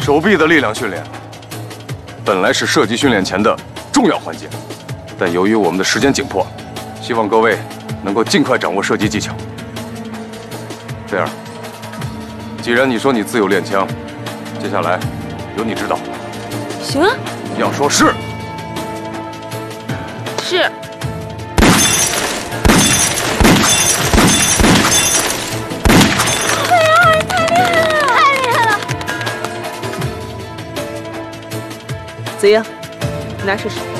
手臂的力量训练本来是射击训练前的重要环节，但由于我们的时间紧迫，希望各位能够尽快掌握射击技巧。菲儿，既然你说你自幼练枪，接下来由你指导。 行啊。 要说是。 是。菲儿太厉害了！太厉害了！子英，你拿试试。